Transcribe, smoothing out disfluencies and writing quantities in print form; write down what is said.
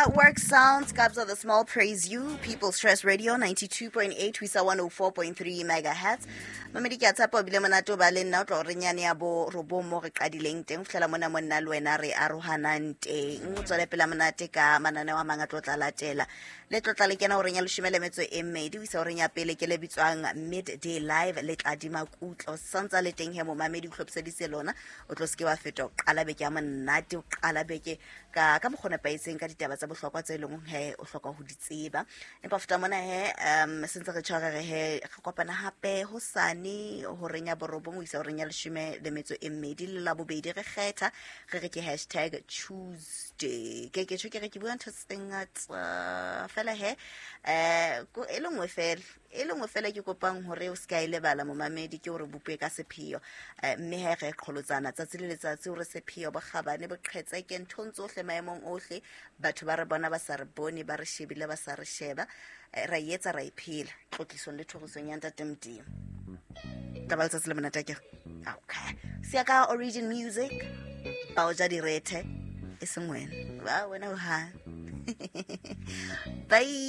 Network sounds, Cabs of the Small praise you. People's Stress Radio 92.8, Wisa 104.3 megahertz. Mamedi ke a tsapa bile monato ba le nna o tlo re nyane ya bo robo mo re qadileng teng fihlela mona monna le wena re arohanang teng o tswele pela monate ka manane wa manga tlotla latela le tlotla le kena o renya leshimele metso e mmedi o isa o renya pele ke le bitswang Midday Live le tladima kutlo santsa le teng he mo mamedi o hlopsedise lona o tlo ske wa feto qala beke ya monate o qala beke ka mokgona paitseng ka ditaba tsa bohlokwa tse leng he o hloka ho di tseba empa futa mona he sentse re tshwara re he re kopana hape ho sane ho renya borobong o isa o renya leshime le metso e mmedi le la bobedi re kgetha re ke #Tuesday ke ke bua ntho tsengata fela he go e lengwe fela ke kopang hore o ska ile bala mo mamedi ke hore bupwe ka sephio mme he re kholotsana tsa tsile letsatsi hore sephio ba kgabane bo qhetse ke nthontsho hle maemong ohle batho ba re bona ba sa re bone ba re shebile ba sa re sheba ra yetsa ra iphila tlotlisong le thogosong ya ntatemdimo taba tsa tsile monata ke okay sia ka origin music ba o ja direte e sengwena ba wena o ha bye.